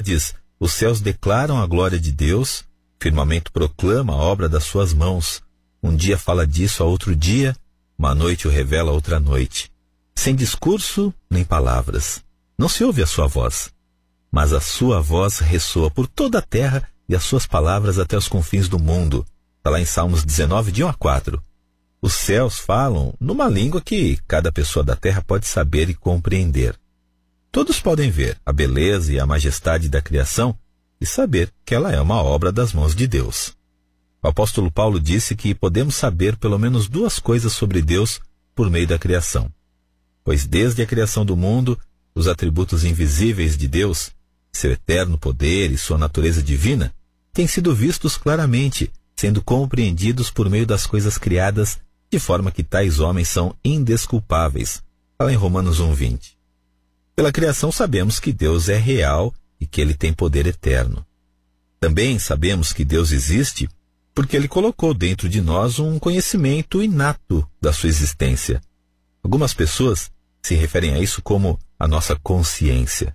diz: os céus declaram a glória de Deus, o firmamento proclama a obra das suas mãos. Um dia fala disso a outro dia, uma noite o revela a outra noite. Sem discurso nem palavras. Não se ouve a sua voz, mas a sua voz ressoa por toda a terra e as suas palavras até os confins do mundo. Está lá em Salmos 19, de 1 a 4. Os céus falam numa língua que cada pessoa da terra pode saber e compreender. Todos podem ver a beleza e a majestade da criação e saber que ela é uma obra das mãos de Deus. O apóstolo Paulo disse que podemos saber pelo menos duas coisas sobre Deus por meio da criação. Pois desde a criação do mundo, os atributos invisíveis de Deus, seu eterno poder e sua natureza divina, têm sido vistos claramente, sendo compreendidos por meio das coisas criadas, de forma que tais homens são indesculpáveis. Fala em Romanos 1:20. Pela criação sabemos que Deus é real e que Ele tem poder eterno. Também sabemos que Deus existe porque Ele colocou dentro de nós um conhecimento inato da sua existência. Algumas pessoas se referem a isso como a nossa consciência.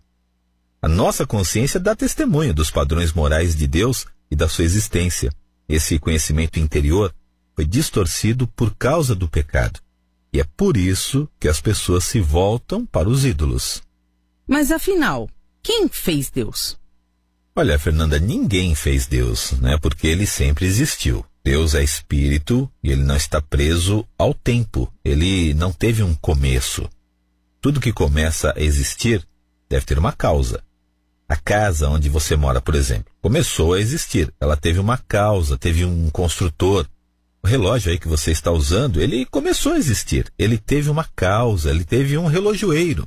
A nossa consciência dá testemunho dos padrões morais de Deus e da sua existência. Esse conhecimento interior foi distorcido por causa do pecado. E é por isso que as pessoas se voltam para os ídolos. Mas afinal, quem fez Deus? Olha, Fernanda, ninguém fez Deus, né? Porque Ele sempre existiu. Deus é espírito e Ele não está preso ao tempo. Ele não teve um começo. Tudo que começa a existir deve ter uma causa. A casa onde você mora, por exemplo, começou a existir. Ela teve uma causa, teve um construtor. O relógio aí que você está usando, ele começou a existir. Ele teve uma causa, ele teve um relojoeiro.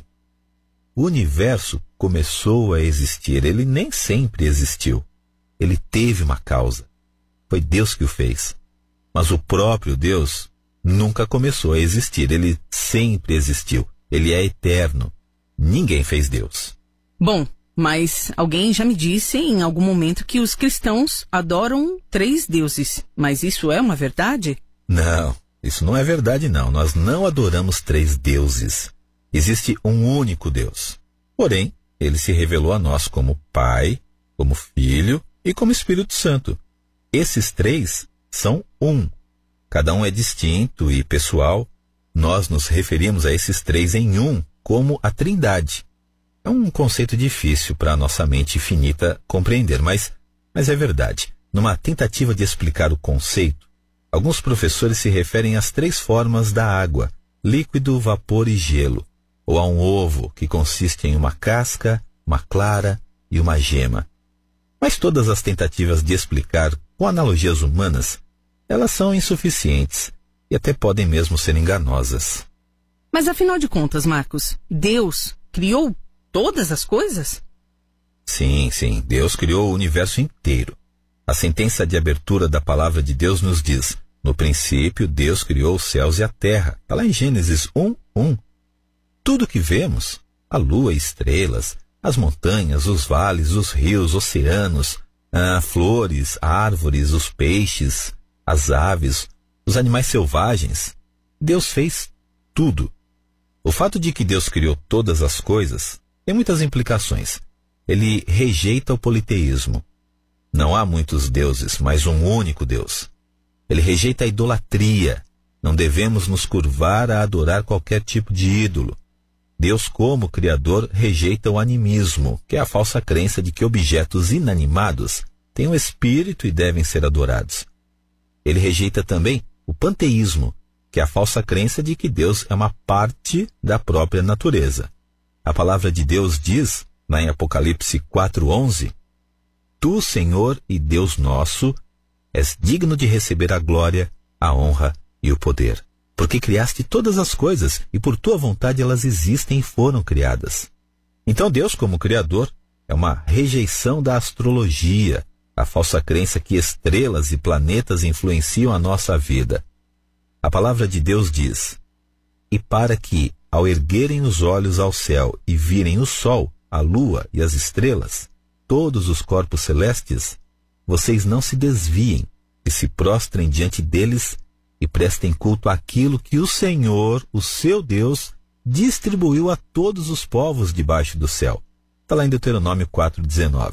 O universo começou a existir. Ele nem sempre existiu. Ele teve uma causa. Foi Deus que o fez. Mas o próprio Deus nunca começou a existir. Ele sempre existiu. Ele é eterno. Ninguém fez Deus. Bom, mas alguém já me disse em algum momento que os cristãos adoram 3 deuses. Mas isso é uma verdade? Não, isso não é verdade não. Nós não adoramos 3 deuses. Existe um único Deus. Porém, Ele se revelou a nós como Pai, como Filho e como Espírito Santo. Esses 3 são um. Cada um é distinto e pessoal. Nós nos referimos a esses 3 em um, como a Trindade. É um conceito difícil para a nossa mente finita compreender, mas é verdade. Numa tentativa de explicar o conceito, alguns professores se referem às 3 formas da água: líquido, vapor e gelo, ou a um ovo, que consiste em uma casca, uma clara e uma gema. Mas todas as tentativas de explicar com analogias humanas, elas são insuficientes e até podem mesmo ser enganosas. Mas afinal de contas, Marcos, Deus criou todas as coisas? Sim, Deus criou o universo inteiro. A sentença de abertura da palavra de Deus nos diz: no princípio, Deus criou os céus e a terra. Está lá em Gênesis 1:1. Tudo que vemos, a lua e estrelas, as montanhas, os vales, os rios, oceanos, flores, árvores, os peixes, as aves, os animais selvagens, Deus fez tudo. O fato de que Deus criou todas as coisas tem muitas implicações. Ele rejeita o politeísmo. Não há muitos deuses, mas um único Deus. Ele rejeita a idolatria. Não devemos nos curvar a adorar qualquer tipo de ídolo. Deus, como Criador, rejeita o animismo, que é a falsa crença de que objetos inanimados têm um espírito e devem ser adorados. Ele rejeita também o panteísmo, que é a falsa crença de que Deus é uma parte da própria natureza. A palavra de Deus diz, lá em Apocalipse 4:11, Tu, Senhor e Deus nosso, és digno de receber a glória, a honra e o poder. Porque criaste todas as coisas e por tua vontade elas existem e foram criadas. Então Deus, como Criador, é uma rejeição da astrologia, a falsa crença que estrelas e planetas influenciam a nossa vida. A palavra de Deus diz: E para que, ao erguerem os olhos ao céu e virem o sol, a lua e as estrelas, todos os corpos celestes, vocês não se desviem e se prostrem diante deles e prestem culto àquilo que o Senhor, o seu Deus, distribuiu a todos os povos debaixo do céu. Está lá em Deuteronômio 4:19.